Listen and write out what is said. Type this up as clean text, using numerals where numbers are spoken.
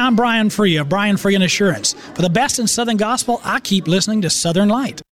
I'm Brian Free of Brian Free and Assurance. For the best in Southern Gospel, I keep listening to Southern Light.